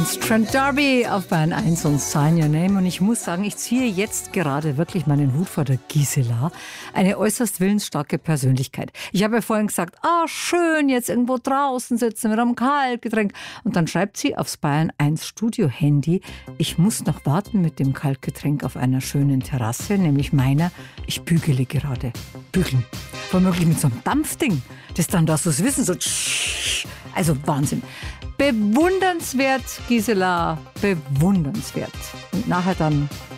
Trent D'Arby auf Bayern 1 und Sign Your Name. Und ich muss sagen, ich ziehe jetzt gerade wirklich meinen Hut vor der Gisela. Eine äußerst willensstarke Persönlichkeit. Ich habe ja vorhin gesagt, schön, jetzt irgendwo draußen sitzen mit einem Kaltgetränk. Und dann schreibt sie aufs Bayern 1 Studio-Handy, ich muss noch warten mit dem Kaltgetränk auf einer schönen Terrasse, nämlich meiner. Ich bügele gerade. Bügeln. Womöglich mit so einem Dampfding, das dann da so das Wissen so. Also Wahnsinn. Bewundernswert, Gisela, bewundernswert. Und nachher dann